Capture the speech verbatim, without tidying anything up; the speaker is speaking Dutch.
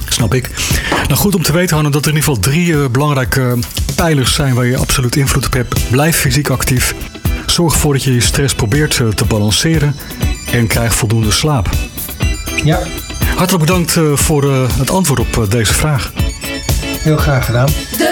Snap ik. Nou, goed om te weten, Hanne, dat er in ieder geval drie uh, belangrijke uh, pijlers zijn waar je absoluut invloed op hebt. Blijf fysiek actief. Zorg ervoor dat je je stress probeert uh, te balanceren. En krijg voldoende slaap. Ja. Hartelijk bedankt uh, voor uh, het antwoord op uh, deze vraag. Heel graag gedaan.